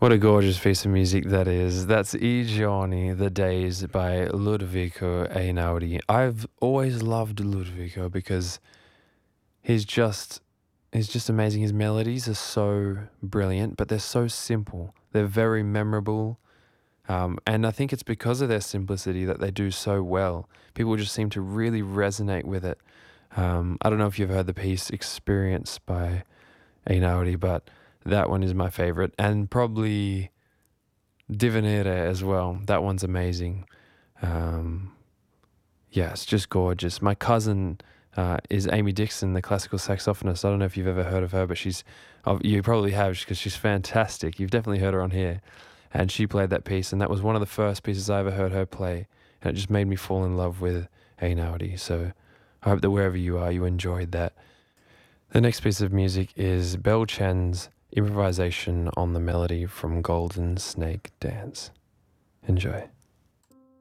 What a gorgeous piece of music that is. That's I Giorni, The Days by Ludovico Einaudi. I've always loved Ludovico because he's just he's just amazing. His melodies are so brilliant, but they're so simple. They're very memorable. And I think it's because of their simplicity that they do so well. People just seem to really resonate with it. I don't know if you've heard the piece Experience by Einaudi, but that one is my favorite. And probably Divenire as well. That one's amazing. Um, yeah, it's just gorgeous. My cousin is Amy Dixon, the classical saxophonist. I don't know if you've ever heard of her, but you probably have because she's fantastic. You've definitely heard her on here. And she played that piece, and that was one of the first pieces I ever heard her play. And it just made me fall in love with Einaudi. So I hope that wherever you are, you enjoyed that. The next piece of music is Bel Chen's improvisation on the melody from Golden Snake Dance. Enjoy.